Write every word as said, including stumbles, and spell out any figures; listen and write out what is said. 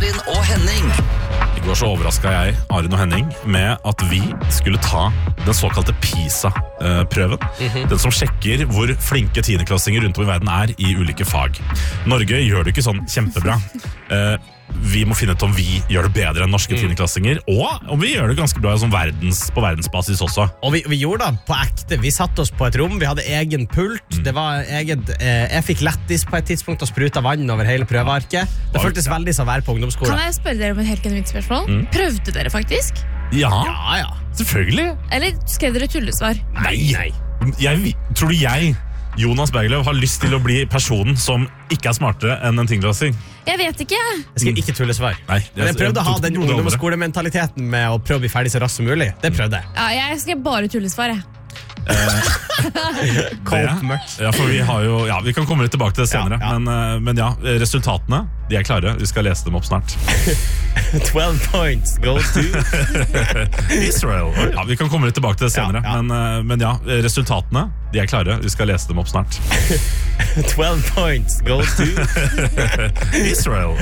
Arin og Henning. I går så overrasket jeg Arin og Henning med at vi skulle ta den såkalte PISA-prøven. Mm-hmm. Den som sjekker hvor flinke tiendeklassinger rundt om i verden er i ulike fag. Norge gjør det ikke sånn kjempebra. Vi må finne ut om vi gjør det bedre enn norske mm. tiendeklassinger, og om vi gjør det ganske bra sånn verdens, på verdensbasis også. Og vi, vi gjorde det på ekte. Vi satt oss på et rom, vi hadde egen pult. Mm. Det var egen, eh, jeg fikk lettis på et tidspunkt og spruta vann over hele prøvearket. Det føltes veldig som å være på ungdomsskolen. Kan jeg spørre dere om et helt genuint spørsmål? Mm. Prøvde dere faktisk? Ja, ja, ja. Selvfølgelig. Eller skrev dere tullesvar? Nei, nei. Jeg, tror du jeg, Jonas Bergløv, har lyst til å bli personen som ikke er smartere enn en tiendeklassing? Jeg vet ikke. Jeg skrev ikke tullesvar. Nei, jeg, Men jeg prøvde jeg, å ha den ungdomsskolementaliteten med å prøve å bli ferdig så raskt som mulig. Det prøvde jeg. Ja, jeg skrev bare tullesvar, jeg. det, ja, for vi har jo ja, vi kan komme litt tilbake til det senere, ja, ja. Men, men ja, resultatene de er klare, vi skal lese dem opp snart. twelve points go to Israel. Ja, vi kan komme litt tilbake til det senere, ja, ja. Men, men ja, resultatene de er klare, vi skal lese dem opp snart. twelve points go to Israel.